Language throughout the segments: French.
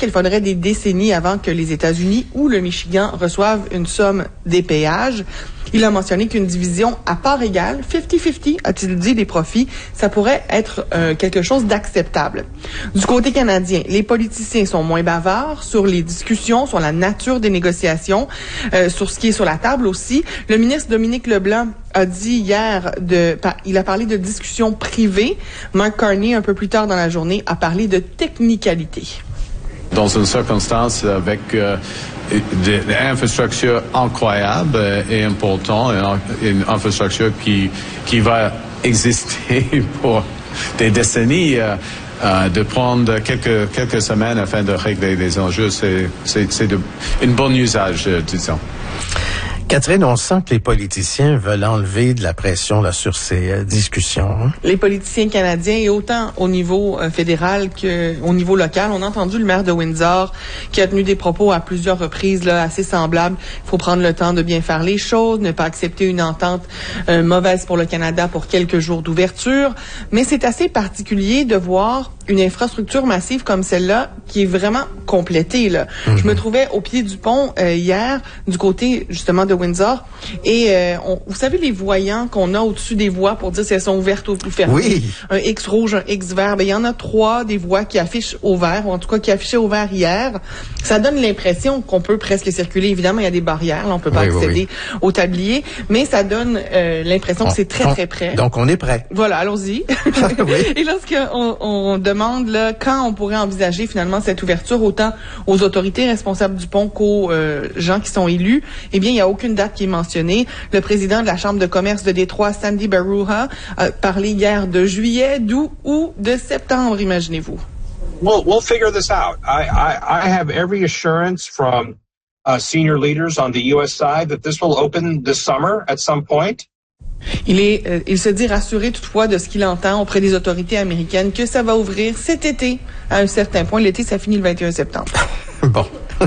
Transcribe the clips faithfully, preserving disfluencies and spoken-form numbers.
qu'il faudrait des décennies avant que les États-Unis ou le Michigan reçoivent une somme des péages. Il a mentionné qu'une division à part égale, cinquante cinquante, a-t-il dit, des profits, ça pourrait être euh, quelque chose d'acceptable. Du côté canadien, les politiciens sont moins bavards sur les discussions, sur la nature des négociations, euh, sur ce qui est sur la table aussi. Le ministre Dominique Leblanc a dit hier, de, il a parlé de discussions privées. Mark Carney, un peu plus tard dans la journée, a parlé de technicalité. Dans une circonstance avec euh, des, des infrastructures incroyables et importantes, une infrastructure qui, qui va exister pour des décennies, euh, euh, de prendre quelques, quelques semaines afin de régler les enjeux, c'est, c'est, c'est de, une bonne usage, euh, disons. Catherine, on sent que les politiciens veulent enlever de la pression là, sur ces euh, discussions. Hein? Les politiciens canadiens, et autant au niveau euh, fédéral qu'au niveau local, on a entendu le maire de Windsor qui a tenu des propos à plusieurs reprises là, assez semblables. Il faut prendre le temps de bien faire les choses, ne pas accepter une entente euh, mauvaise pour le Canada pour quelques jours d'ouverture. Mais c'est assez particulier de voir une infrastructure massive comme celle-là qui est vraiment complétée. Là. Mm-hmm. Je me trouvais au pied du pont euh, hier, du côté justement de Windsor, et euh, on, vous savez les voyants qu'on a au-dessus des voies pour dire si elles sont ouvertes ou fermées. Oui. Un X rouge, un X vert. Ben il y en a trois des voies qui affichent au vert, ou en tout cas qui affichaient au vert hier. Ça donne l'impression qu'on peut presque circuler. Évidemment, il y a des barrières, là, on peut pas oui, accéder oui, oui. au tablier, mais ça donne euh, l'impression on, que c'est très on, très près. Donc on est prêt. Voilà, allons-y. Oui. Et lorsqu'on on demande là quand on pourrait envisager finalement cette ouverture, autant aux autorités responsables du pont qu'aux euh, gens qui sont élus, eh bien il y a aucune date qui est mentionnée. Le président de la Chambre de commerce de Détroit, Sandy Baruha, a parlé hier de juillet, d'août ou de septembre, imaginez-vous. We'll, we'll figure this out. I, I, I have every assurance from uh, senior leaders on the U S side that this will open this summer at some point. Il est, euh, il se dit rassuré toutefois de ce qu'il entend auprès des autorités américaines que ça va ouvrir cet été à un certain point. L'été, ça finit le vingt et un septembre. Bon.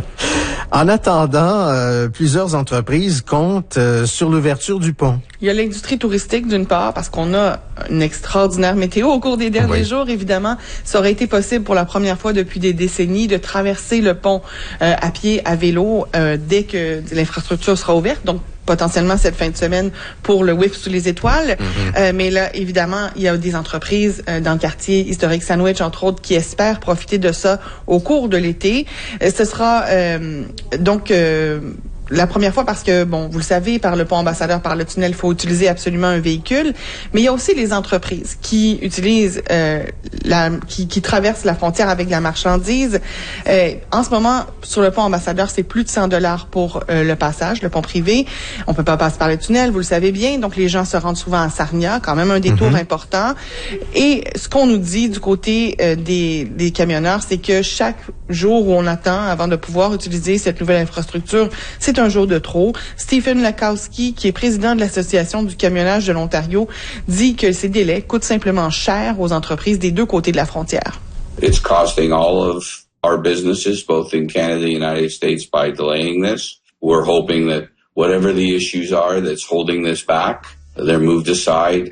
En attendant, euh, plusieurs entreprises comptent euh, sur l'ouverture du pont. Il y a l'industrie touristique d'une part, parce qu'on a une extraordinaire météo au cours des derniers oui. jours. Évidemment, ça aurait été possible pour la première fois depuis des décennies de traverser le pont euh, à pied, à vélo, euh, dès que l'infrastructure sera ouverte. Donc, potentiellement cette fin de semaine pour le Whiff sous les étoiles. Mm-hmm. Euh, mais là, évidemment, il y a des entreprises euh, dans le quartier historique Sandwich, entre autres, qui espèrent profiter de ça au cours de l'été. Euh, ce sera euh, donc... Euh, la première fois parce que, bon, vous le savez, par le pont Ambassadeur, par le tunnel, il faut utiliser absolument un véhicule. Mais il y a aussi les entreprises qui utilisent, euh, la, qui, qui traversent la frontière avec la marchandise. Euh, en ce moment, sur le pont Ambassadeur, c'est plus de cent dollars pour euh, le passage, le pont privé. On peut pas passer par le tunnel, vous le savez bien. Donc, les gens se rendent souvent à Sarnia, quand même un détour mm-hmm. important. Et ce qu'on nous dit du côté euh, des, des camionneurs, c'est que chaque jour où on attend avant de pouvoir utiliser cette nouvelle infrastructure, c'est un jour de trop. Stephen Lakowski, qui est président de l'Association du camionnage de l'Ontario, dit que ces délais coûtent simplement cher aux entreprises des deux côtés de la frontière. It's costing all of our businesses, both in Canada and the United States, by delaying this. We're hoping that whatever the issues are that's holding this back, they're moved aside.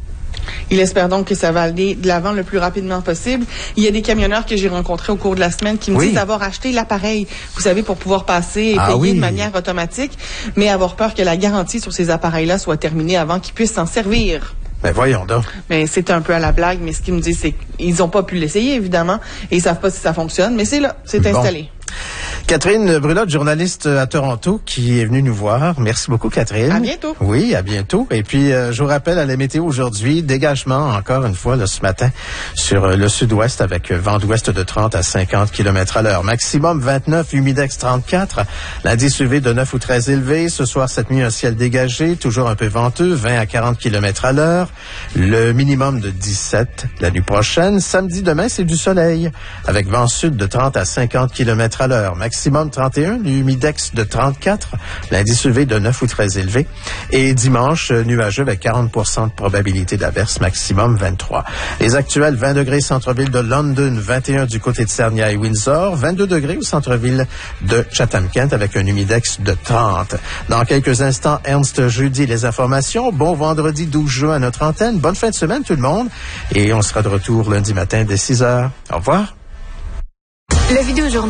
Il espère donc que ça va aller de l'avant le plus rapidement possible. Il y a des camionneurs que j'ai rencontrés au cours de la semaine qui me oui. disent avoir acheté l'appareil, vous savez, pour pouvoir passer et ah payer oui. de manière automatique, mais avoir peur que la garantie sur ces appareils-là soit terminée avant qu'ils puissent s'en servir. Ben voyons donc. Mais c'est un peu à la blague, mais ce qu'ils me disent, c'est qu'ils n'ont pas pu l'essayer, évidemment, et ils savent pas si ça fonctionne, mais c'est là, c'est bon. installé. Catherine Brulotte, journaliste à Toronto, qui est venue nous voir. Merci beaucoup, Catherine. À bientôt. Oui, à bientôt. Et puis, euh, je vous rappelle à la météo aujourd'hui, dégagement encore une fois là, ce matin sur euh, le sud-ouest avec vent d'ouest de trente à cinquante kilomètres à l'heure. Maximum vingt-neuf, humidex trente-quatre. L'indice U V de neuf ou treize élevé. Ce soir, cette nuit, un ciel dégagé, toujours un peu venteux, vingt à quarante kilomètres à l'heure. Le minimum de dix-sept la nuit prochaine. Samedi, demain, c'est du soleil avec vent sud de trente à cinquante kilomètres à l'heure. Maximum trente et un, l'humidex de trente-quatre, l'indice U V de neuf ou très élevé. Et dimanche, nuageux avec quarante pour cent de probabilité d'averse, maximum vingt-trois. Les actuels, vingt degrés centre-ville de London, vingt et un du côté de Sarnia et Windsor, vingt-deux degrés au centre-ville de Chatham-Kent avec un humidex de trente. Dans quelques instants, Ernst Jeudi, les informations. Bon vendredi douze juin à notre antenne. Bonne fin de semaine tout le monde. Et on sera de retour lundi matin dès six heures. Au revoir. La vidéo journal.